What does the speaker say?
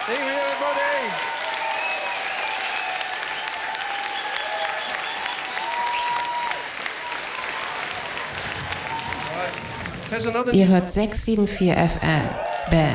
Thank you, everybody. Ihr hört 674 FM. Bam.